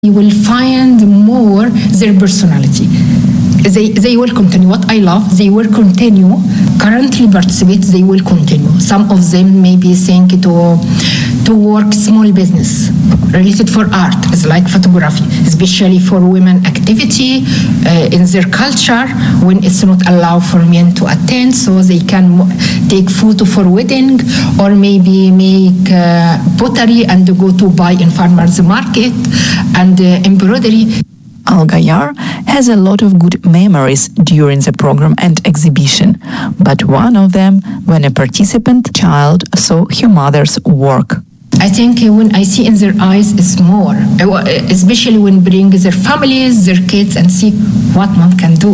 You will find more their personality. They will continue. What I love, they will continue. Currently participate, they will continue. Some of them maybe think to work small business related for art, it's like photography, especially for women activity in their culture when it's not allowed for men to attend, so they can take photo for wedding or maybe make pottery and go to buy in farmers market and embroidery. Al Ghayar has a lot of good memories during the program and exhibition, but one of them when a participant child saw her mother's work. I think when I see in their eyes is more, especially when bring their families, their kids, and see what mom can do.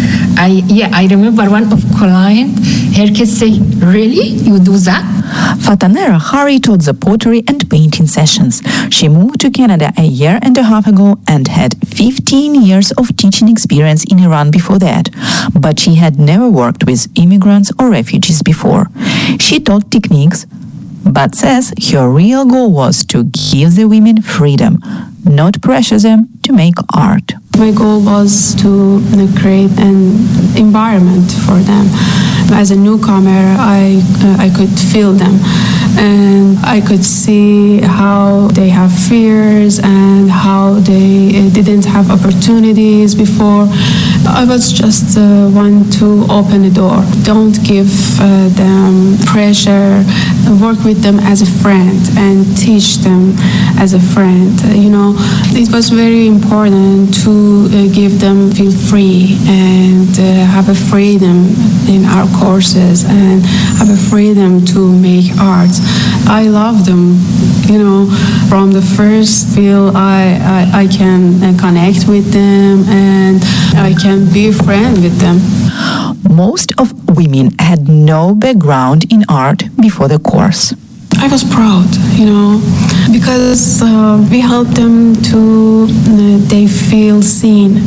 I remember one of client, her kids say, "Really, you do that?" Fataneh Rahari taught the pottery and painting sessions. She moved to Canada a year and a half ago and had 15 years of teaching experience in Iran before that, but she had never worked with immigrants or refugees before. She taught techniques, but says her real goal was to give the women freedom, not pressure them to make art. My goal was to create an environment for them. As a newcomer, I could feel them and I could see how they have fears and how they didn't have opportunities before. I was just one to open the door. Don't give them pressure. Work with them as a friend and teach them as a friend. It was very important to give them feel free and have a freedom in our courses and have a freedom to make art. I love them, from the first feel I can connect with them and I can be a friend with them. Most of women had no background in art before the course. I was proud, because we help them to they feel seen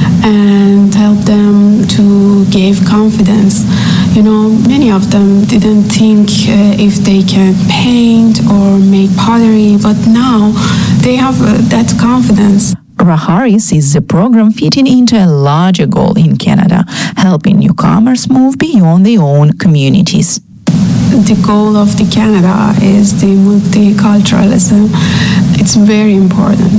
and help them to give confidence. Many of them didn't think if they can paint or make pottery, but now they have that confidence. Rahari sees the program fitting into a larger goal in Canada, helping newcomers move beyond their own communities. The goal of the Canada is the multiculturalism. It's very important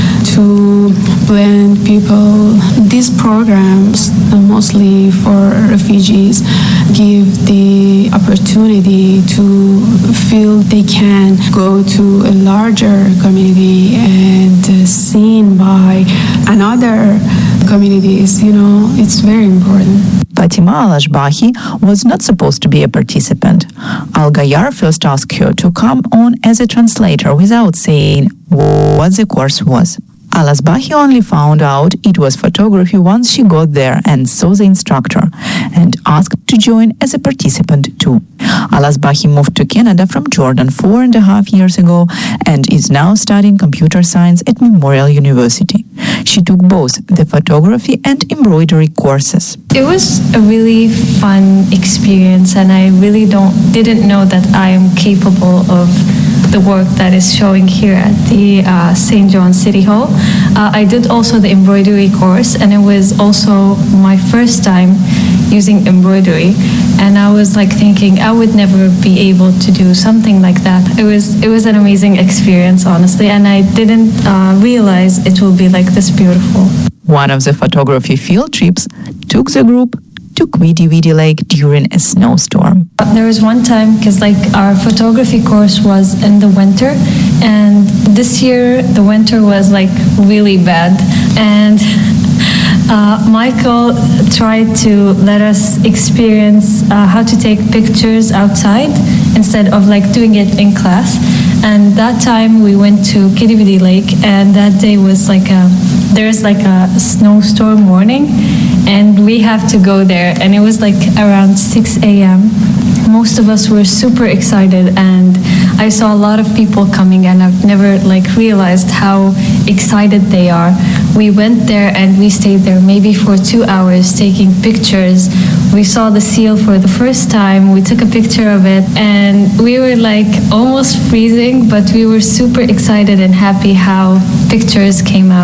to blend people. These programs, mostly for refugees, give the opportunity to feel they can go to a larger community and seen by another communities. It's very important. Fatima Al-Ashbahi was not supposed to be a participant. Al Ghayar first asked her to come on as a translator without saying what the course was. Al-Ashbahi only found out it was photography once she got there and saw the instructor and asked to join as a participant too. Al-Ashbahi moved to Canada from Jordan 4.5 years ago and is now studying computer science at Memorial University. She took both the photography and embroidery courses. It was a really fun experience, and I really didn't know that I am capable of the work that is showing here at the St. John City Hall. I did also the embroidery course, and it was also my first time using embroidery, and I was thinking I would never be able to do something like that. It was an amazing experience, honestly, and I didn't realize it will be this beautiful. One of the photography field trips took the group to Quidi Vidi Lake during a snowstorm. There was one time, because our photography course was in the winter, and this year the winter was really bad, and Michael tried to let us experience how to take pictures outside instead of doing it in class. And that time we went to Quidi Vidi Lake, and that day was there's a snowstorm warning, and we have to go there, and it was around 6 a.m. Most of us were super excited, and I saw a lot of people coming, and I've never realized how excited they are We went there and we stayed there maybe for 2 hours taking pictures. We saw the seal for the first time. We took a picture of it and we were like almost freezing, but we were super excited and happy how pictures came out.